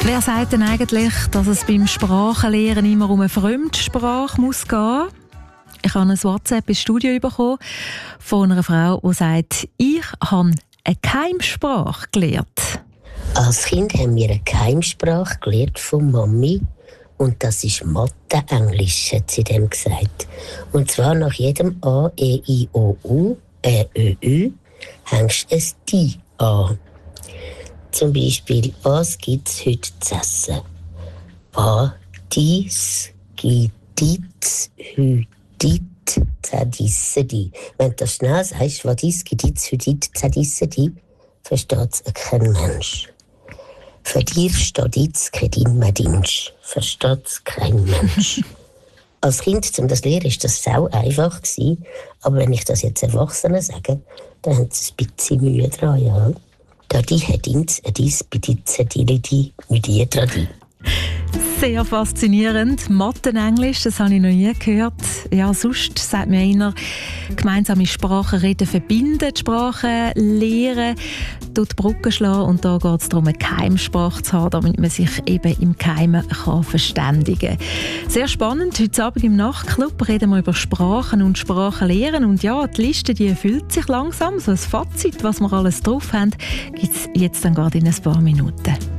Wer sagt denn eigentlich, dass es beim Sprachenlernen immer um eine Fremdsprache muss gehen? Ich habe ein WhatsApp ins Studio bekommen von einer Frau, die sagt, ich habe eine Keimsprache gelernt. Als Kind haben wir eine Keimsprache gelernt von Mami. Und das ist Mathe-Englisch, hat sie dem gesagt. Und zwar nach jedem A, E, I, O, U, Ö, Ü, hängst du ein «di» an. Zum Beispiel, was gibt es heute zu essen? Was, dies, giditz, hüdit, zadissedi. Wenn du das schnell sagst, was dies, giditz, hüdit, zadissedi, versteht es kein Mensch. Für dich steht jetzt kein Mensch. Versteht es kein Mensch. Als Kind, um das zu lernen, war das sau einfach gewesen. Aber wenn ich das jetzt Erwachsenen sage, dann haben sie ein bisschen Mühe dran, ja. Da die hat ins, dies, beditze, die, mit ihr dran. Sehr faszinierend. Mathe-Englisch, das habe ich noch nie gehört. Ja, sonst sagt mir einer, gemeinsame Sprachen reden verbinden, die Sprachen lehren, dort Brücken schlagen. Und da geht es darum, eine Keimsprache zu haben, damit man sich eben im Geheimen verständigen kann. Sehr spannend. Heute Abend im Nachtclub reden wir über Sprachen und Sprachenlehren. Und ja, die Liste die erfüllt sich langsam. So ein Fazit, was wir alles drauf haben, gibt es jetzt dann gerade in ein paar Minuten.